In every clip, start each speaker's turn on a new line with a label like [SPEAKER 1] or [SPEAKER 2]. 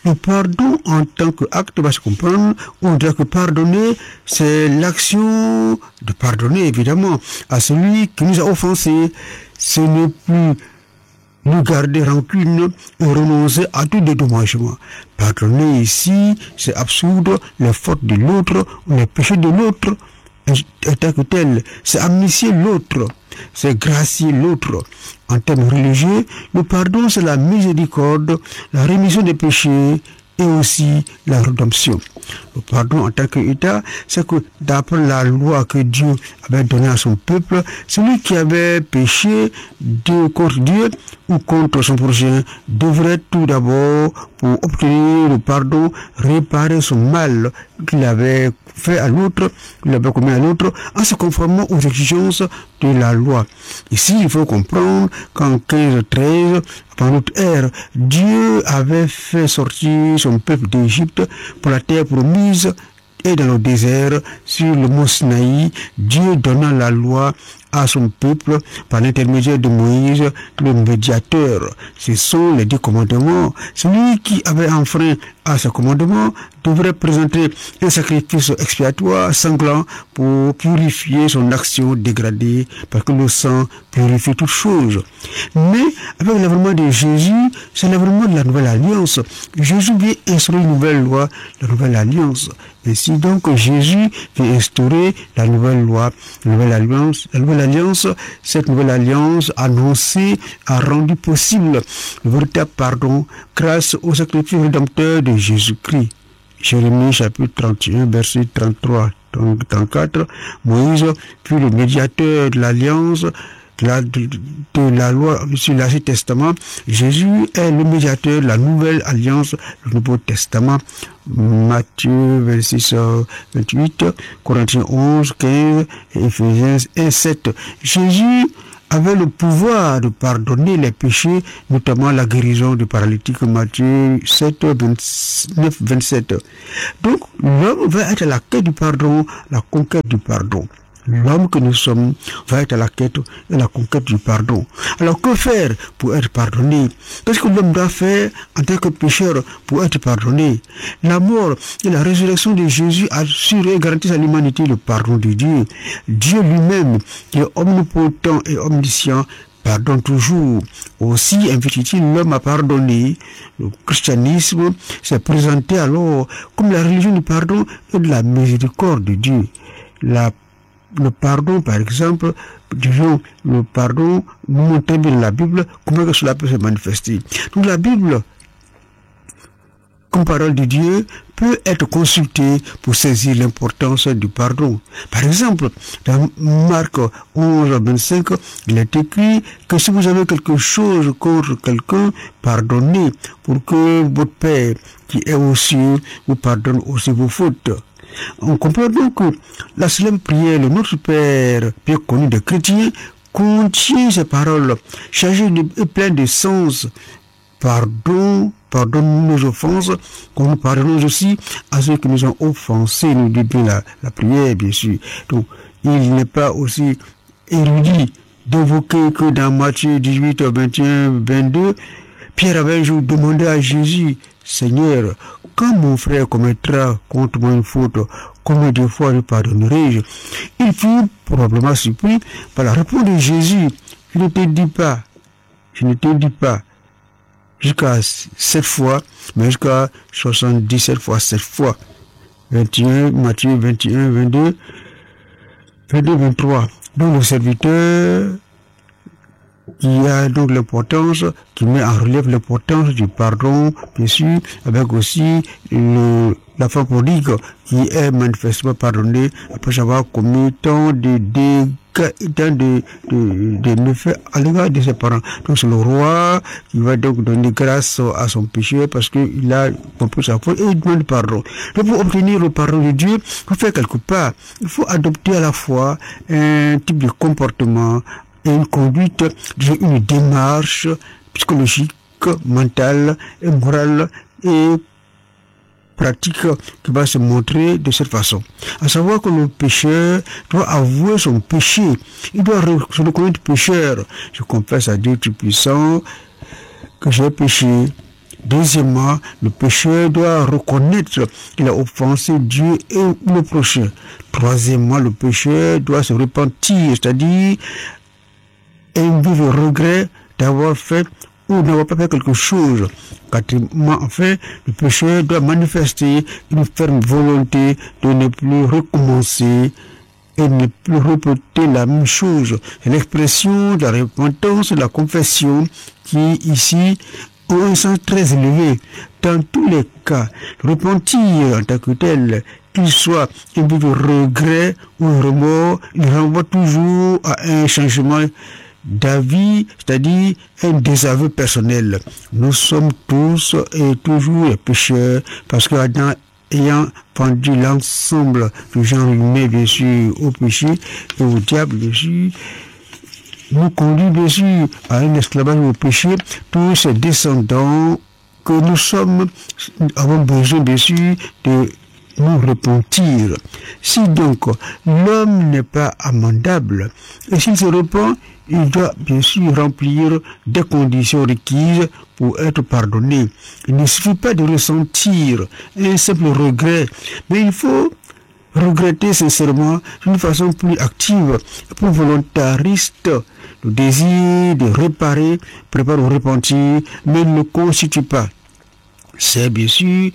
[SPEAKER 1] Le pardon en tant qu'acte va se comprendre, on dirait que pardonner, c'est l'action de pardonner, évidemment, à celui qui nous a offensés. Ce n'est plus nous garder rancune et renoncer à tout dédommagement. Pardonner ici, c'est absoudre les fautes de l'autre ou les péchés de l'autre en tant que tel. C'est amnistier l'autre, c'est gracier l'autre. En termes religieux, le pardon, c'est la miséricorde, la rémission des péchés et aussi la rédemption. Le pardon en tant qu'État, c'est que d'après la loi que Dieu avait donnée à son peuple, celui qui avait péché contre Dieu ou contre son prochain devrait tout d'abord, pour obtenir le pardon, réparer son mal qu'il avait fait à l'autre, qu'il avait commis à l'autre, en se conformant aux exigences de la loi. Ici, il faut comprendre qu'en 1513, pendant notre ère, Dieu avait fait sortir son peuple d'Égypte pour la terre promise, et dans le désert, sur le mont Sinaï, Dieu donna la loi à son peuple par l'intermédiaire de Moïse, le médiateur. Ce sont les 10 commandements. Celui qui avait enfreint à ce commandement devrait présenter un sacrifice expiatoire sanglant pour purifier son action dégradée, parce que le sang purifie toutes choses. Mais avec l'avènement de Jésus, c'est l'avènement de la nouvelle alliance. Jésus vient instaurer une nouvelle loi, la nouvelle alliance. Ainsi donc, Jésus vient instaurer la nouvelle loi, la nouvelle alliance. Cette nouvelle alliance annoncée a rendu possible le véritable pardon grâce au sacrifice rédempteur de Jésus-Christ. Jérémie chapitre 31, verset 33, 34, Moïse fut le médiateur de l'alliance, de la loi sur l'Ancien Testament. Jésus est le médiateur de la nouvelle alliance, le Nouveau Testament. Matthieu 26, 28, Corinthiens 11, 15 et Éphésiens 1, 7. Jésus avait le pouvoir de pardonner les péchés, notamment la guérison du paralytique, Matthieu 7, 29, 27. Donc, l'homme va être à la quête du pardon, la conquête du pardon. L'homme que nous sommes va être à la quête et la conquête du pardon. Alors que faire pour être pardonné? Qu'est-ce que l'homme doit faire en tant que pécheur pour être pardonné? La mort et la résurrection de Jésus assurent et garantissent à l'humanité le pardon de Dieu. Dieu lui-même, qui est omnipotent et omniscient, pardonne toujours. Aussi invite-t-il l'homme à pardonner. Le christianisme s'est présenté alors comme la religion du pardon et de la miséricorde de Dieu. Le pardon, par exemple, disons, le pardon, nous montrons bien la Bible, comment cela peut se manifester. Donc la Bible, comme parole de Dieu, peut être consultée pour saisir l'importance du pardon. Par exemple, dans Marc 11, 25, il est écrit que si vous avez quelque chose contre quelqu'un, pardonnez, pour que votre Père, qui est aux cieux, vous pardonne aussi vos fautes. On comprend donc que la célèbre prière, le Notre Père, bien connu des chrétiens, contient ces paroles chargées et pleines de sens. Pardonne nos offenses, comme nous pardonnons aussi à ceux qui nous ont offensés, nous dit bien la prière, bien sûr. Donc, il n'est pas aussi érudit d'évoquer que dans Matthieu 18, 21, 22, Pierre avait un jour demandé à Jésus, Seigneur, quand mon frère commettra contre moi une faute, combien de fois je pardonnerai-je? Il fut probablement surpris par la réponse de Jésus. Je ne te dis pas jusqu'à 7 fois, mais jusqu'à 77 fois 7 fois. 21, Matthieu 21, 22, 23. Donc le serviteur qui a donc l'importance, qui met en relief l'importance du pardon, bien sûr, avec aussi l'enfant prodigue qui est manifestement pardonné après avoir commis tant de dégâts, tant de méfaits à l'égard de ses parents. Donc c'est le roi qui va donc donner grâce à son péché parce qu'il a compris sa faute et il demande pardon. Donc pour obtenir le pardon de Dieu, il faut faire quelque part. Il faut adopter à la fois un type de comportement, une conduite, une démarche psychologique, mentale et morale et pratique qui va se montrer de cette façon. À savoir que le pécheur doit avouer son péché. Il doit se reconnaître pécheur. Je confesse à Dieu Tout-Puissant que j'ai péché. Deuxièmement, le pécheur doit reconnaître qu'il a offensé Dieu et le prochain. Troisièmement, le pécheur doit se repentir, c'est-à-dire un vivre regret d'avoir fait ou n'avoir pas fait quelque chose. Quatrièmement, enfin, le pécheur doit manifester une ferme volonté de ne plus recommencer et ne plus répéter la même chose. C'est l'expression de la repentance et de la confession qui, ici, ont un sens très élevé. Dans tous les cas, repentir en tant que tel, qu'il soit un but de regret ou un remords, il renvoie toujours à un changement d'avis, c'est-à-dire un désaveu personnel. Nous sommes tous et toujours pécheurs parce qu'Adam ayant pendu l'ensemble du genre humain, bien sûr, au péché et au diable, bien sûr, nous conduit, bien sûr, à un esclavage au péché, tous ces descendants que nous sommes, avons besoin, bien sûr, de nous repentir. Si donc l'homme n'est pas amendable, et s'il se repent, il doit bien sûr remplir des conditions requises pour être pardonné. Il ne suffit pas de ressentir un simple regret, mais il faut regretter sincèrement d'une façon plus active, plus volontariste. Le désir de réparer prépare au repentir, mais ne constitue pas. C'est bien sûr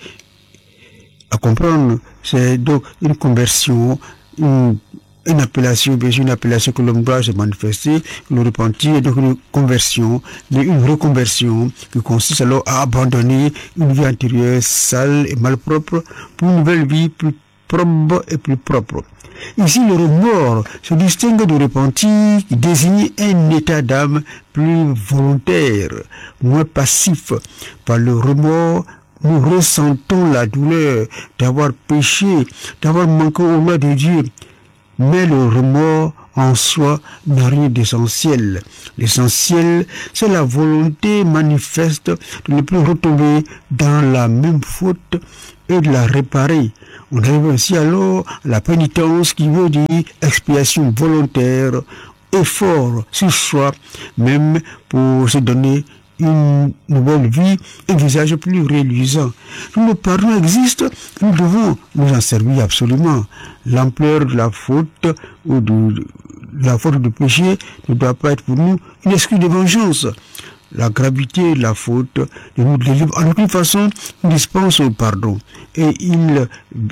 [SPEAKER 1] à comprendre, c'est donc une conversion, une appellation, bien sûr, une appellation que l'homme doit se manifester, le repentir, donc une conversion, une reconversion qui consiste alors à abandonner une vie antérieure sale et malpropre pour une nouvelle vie plus propre et plus propre. Ici, le remords se distingue du repentir qui désigne un état d'âme plus volontaire, moins passif. Par le remords, nous ressentons la douleur d'avoir péché, d'avoir manqué aux lois de Dieu. Mais le remords en soi n'a rien d'essentiel. L'essentiel, c'est la volonté manifeste de ne plus retomber dans la même faute et de la réparer. On arrive ainsi alors à la pénitence qui veut dire expiation volontaire, effort sur soi, même pour se donner une nouvelle vie, un visage plus reluisant. Le pardon existe, nous devons nous en servir absolument. L'ampleur de la faute ou de la faute de péché ne doit pas être pour nous une excuse de vengeance. La gravité de la faute de nous délivre en aucune façon dispense au pardon. Et il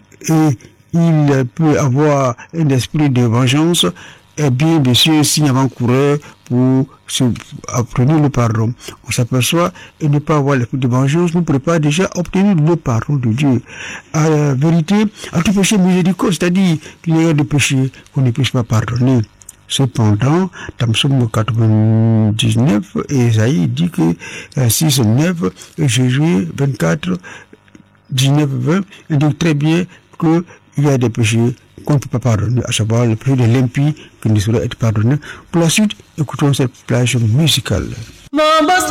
[SPEAKER 1] peut avoir un esprit de vengeance, et bien sûr, signe avant-coureur pour obtenir le pardon. On s'aperçoit et ne pas avoir l'esprit de vengeance nous prépare déjà à obtenir le pardon de Dieu. À la vérité, à tout péché miséricorde, c'est-à-dire qu'il y a des péchés qu'on ne puisse pas pardonner. Cependant, dans Psaume 99, Esaïe dit que 6, 9, et Jésus 24, 19, 20, il dit très bien qu'il y a des péchés qu'on ne peut pas pardonner, à savoir le péché de l'impie qui ne saurait être pardonné. Pour la suite, écoutons cette plage musicale.